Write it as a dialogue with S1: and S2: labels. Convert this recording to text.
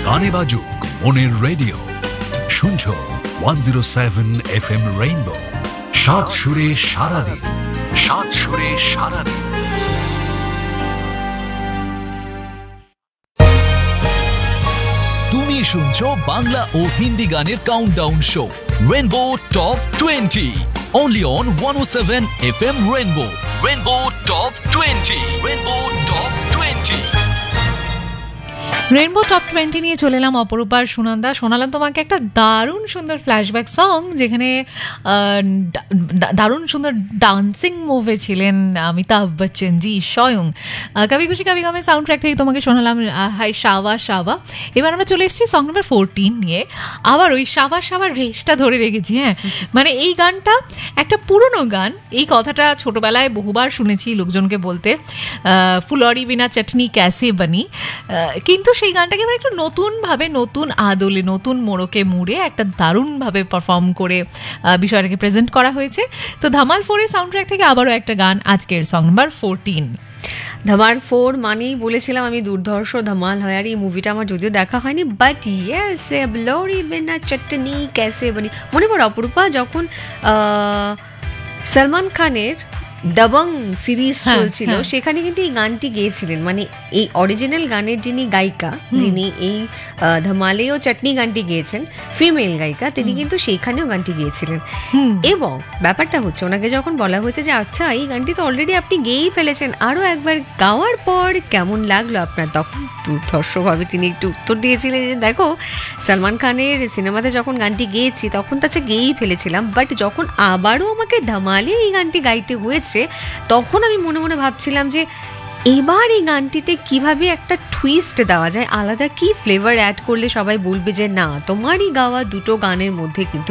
S1: গানে বাজুক মনের রেডিও, শুনছো 107 FM রেইনবো, সাত সুরে সারাদিন, সাত সুরে সারাদিন।
S2: তুমি শুনছো বাংলা ও হিন্দি গানের countdown show rainbow top 20 only on 107 FM Rainbow. Rainbow Top 20. Rainbow Top 20.
S3: Rainbow top 20 নিয়ে চলে এলাম অপরূপার সুনন্দা। শোনালাম তোমাকে একটা দারুণ সুন্দর ফ্ল্যাশব্যাক সং, যেখানে দারুণ সুন্দর ডান্সিং মুভে ছিলেন অমিতাভ বচ্চন জি স্বয়ং। কবি খুশি কবি গমের সাউন্ড ট্র্যাক থেকে তোমাকে শোনালাম হাই শাবা শাবা। এবার আমরা চলে এসেছি সং নাম্বার 14 নিয়ে। আবার ওই শাবা শাবার রেশটা ধরে রেখেছি। হ্যাঁ, মানে এই গানটা একটা পুরনো গান। এই কথাটা ছোটবেলায় বহুবার শুনেছি লোকজনকে বলতে, ফুলরি বিনা চাটনি ক্যাসে বানি। কিন্তু সেই গানটাকে এবার একটু নতুনভাবে, নতুন আদলে, নতুন মোড়কে মুড়ে একটা দারুণভাবে পারফর্ম করে বিষয়টাকে প্রেজেন্ট করা হয়েছে। তো ধামাল 4-এর সাউন্ড ট্র্যাক থেকে আবারও একটা গান, আজকের সং নাম্বার 14।
S4: ধামাল 4 মানেই বলেছিলাম আমি দুর্ধর্ষ ধামাল হয়। আর এই মুভিটা আমার যদিও দেখা হয়নি, বাট ইয়েস ব্লোরি বিনা চটনি ক্যাসে বানি। মনে পড়ে অপরূপা যখন সলমান খানের দাবাং সিরিজ চলছিল, সেখানে কিন্তু এই গানটি গেয়েছিলেন, মানে এই অরিজিনাল গানের যিনি গায়িকা, যিনি এই ধামালেও চটনি গানটি গেয়েছেন, ফিমেল গায়িকা, তিনি কিন্তু সেইখানেও গানটি গেয়েছিলেন। এবং ব্যাপারটা হচ্ছে, ওনাকে যখন বলা হয়েছে যে আচ্ছা এই গানটি তো অলরেডি আপনি গেয়েই ফেলেছেন, আরও একবার গাওয়ার পর কেমন লাগলো আপনার, তখন দুর্ধর্ষভাবে তিনি একটু উত্তর দিয়েছিলেন যে দেখো সলমান খানের সিনেমাতে যখন গানটি গেয়েছি তখন তাছে গেয়েই ফেলেছিলাম, বাট যখন আবারও আমাকে ধামালে এই গানটি গাইতে হয়েছে তখন আমি মনে মনে ভাবছিলাম যে এবার এই গানটিতে কিভাবে একটা টুইস্ট দেওয়া যায়, আলাদা কি ফ্লেভার অ্যাড করলে সবাই বলবে যে না তোমারই গাওয়া দুটো গানের মধ্যে কিন্তু